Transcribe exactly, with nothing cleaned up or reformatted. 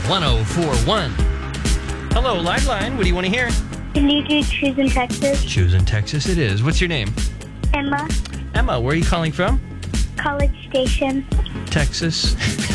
one oh four one. Hello, Liveline. What do you want to hear? Can you do Choose in Texas? Choose in Texas it is. What's your name? Emma, Emma, where are you calling from? College Station. Texas.